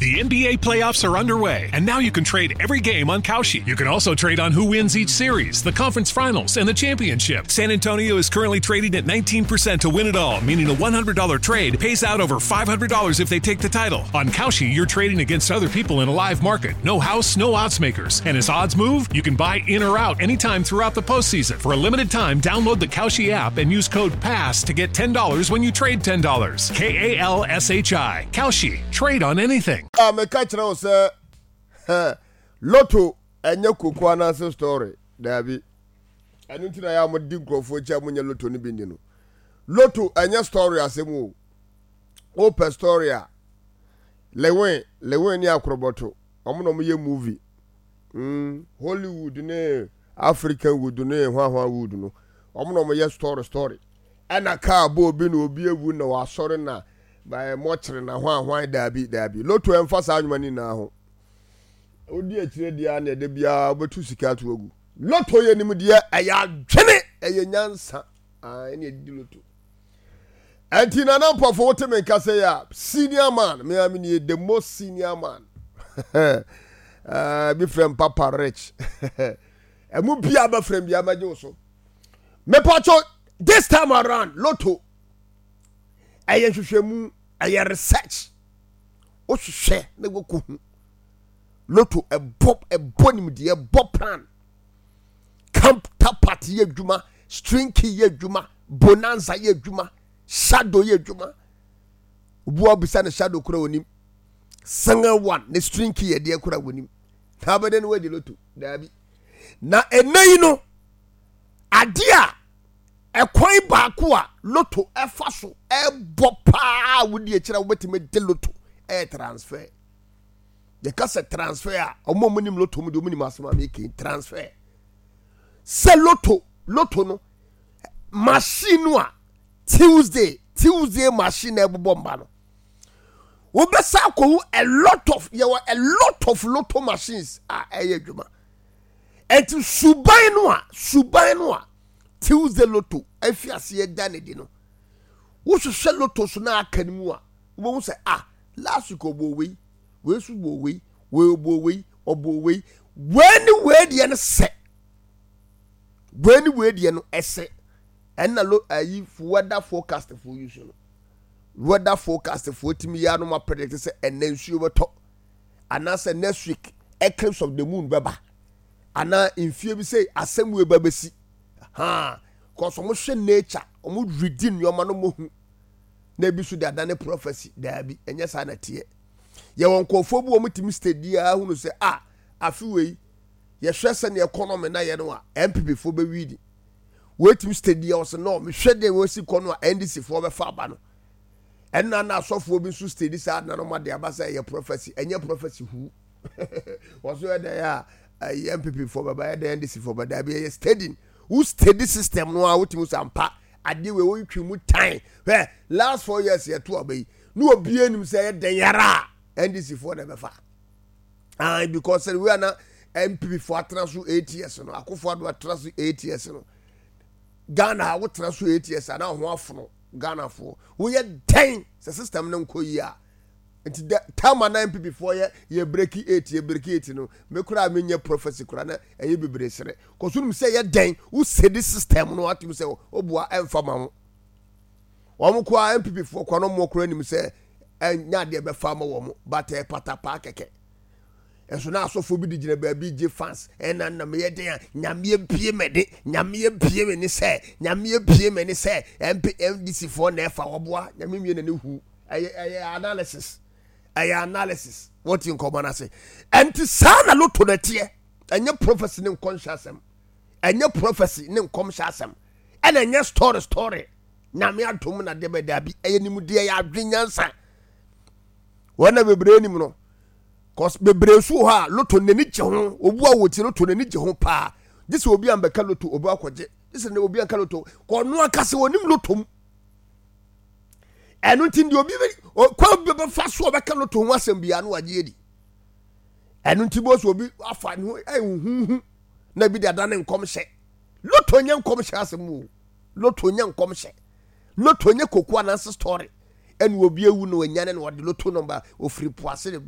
The NBA playoffs are underway, and now you can trade every game on Kalshi. You can also trade on who wins each series, the conference finals, and the championship. San Antonio is currently trading at 19% to win it all, meaning a $100 trade pays out over $500 if they take the title. On Kalshi, you're trading against other people in a live market. No house, no odds makers. And as odds move, you can buy in or out anytime throughout the postseason. For a limited time, download the Kalshi app and use code PASS to get $10 when you trade $10. KALSHI. Kalshi. Trade on anything. Me catch now sir. Lotto enye kokwa na se story. Dabi. Enu ntina ya mo di grofo cha mo nya lotto ni bi ni no. Lotto enye story asemu. O per story a. Lewen ni akroboto. Omo no mo ye movie. Hollywood ne African wood ne hwa wood no. Omo no mo ye story. Ana ka bo bi no obi ewu na wa sori na by mochre na hwan dabi Lotto emfasa anwani na ho odi akire dia na de bia obetu sika to agu Lotto ye nim dia aya dwene eye nyansa ene di Lotto antina na mpofo wote men ka say ya senior man me am ni the most senior man be friend Papa Rich emu bia ba friend bia maje so me pacho this time around Lotto aye hwehwemu aye research o hwehwe na go ko Lotto a bonim de a bob plan camp tapati ye dwuma string key ye dwuma bonanza ye dwuma shadow ye dwuma obu obisa na shadow kura wonim sanga one ne string key ye de kura wonim na bade no we de Lotto dabi na enayi no adia ekwan baako a Lotto efa so bopa wudi e kira wobetime de Lotto transfer de kase transfer a omomunim Lotto mu de omunim asema make transfer se Lotto no machine a Tuesday machine e bomba no obesa ko a lot of Lotto machines eye dwuma enti suban no a Tuesday Lotto afiase ye dane di no wo hwehwe Lotto so na akanimu a wo say last week obowe we su bowe we obowe when we de no se when we de no ese and na ayi weather forecast for you so weather forecast for timi ya no ma predict say enansuo beto ana say next week eclipse of the moon beba ana infie bi say asem we babesi cause omo hwe nature omo redeem yoma no mohu na bi su da dane prophecy da bi enye sa na tie ye won kofo bu omo timi stadia hu no say afi wei ye hwe se na economy na ye no a MPP fo be widi we timi stadia o se no me hwe de we si kono a NDC fo be fa aba no enna na asofo bi su stadia sa na no ma de aba say ye prophecy enye prophecy hu was we there ya MPP fo be ba ye NDC fo be da bi ye studying who steady system no a wotimi sampa ade we wo twi mu time last 4 years ye to obey no obi anim say den yara NDC for the befa because we are na MPP for transfer 8 years no akofo do transfer 8 years no Ghana wo transfer 8 years na ho afono Ghana for we ye 10 system no nkoyi a nti time na MPP for ye break 8 no me kura me nye prophecy kura na eye bebre sere cause you say ye den who say this system no what you say obua emfa ma ho wo kwa MPP for kwa no mo kura ni say enya de be fa ma wo mo but e patapa keke enso na asofo bi digina ba bi je fans ena na me ye den nyame pie me de nyame pie me ni say nyame pie me ni say MDC for na fa obua nyame mie na ne hu analysis what in common say enti sana Lotto na tie enye prophecy ne conscious enye prophecy ne conscious ena enye story na me atom na de be da bi enimu de ya adwenyansa wana bebre nim no cause bebre su ha Lotto ne ni je ho obu a woti Lotto ne ni je ho pa this obi am be ka Lotto obu akoje this ne obi an ka Lotto ko no akase wonim Lotto enu ntindi obi kwa be fa so be ka Lotto ho asem bia no waje edi enu ntibo so obi afa ne hu na bi da ne nkom hye Lotto nya nkom hye asem o Lotto nya nkom hye Lotto nya kokwa na story enu obi ewu no anya ne no de Lotto number ofiri poase